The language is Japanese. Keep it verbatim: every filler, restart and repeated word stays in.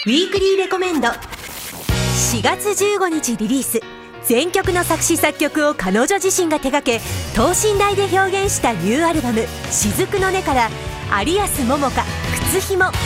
ウィークリーレコメンド。 しがつじゅうごにちリリース、全曲の作詞作曲を彼女自身が手掛け等身大で表現したニューアルバム「雫の音」から有安桃香「靴ひも」。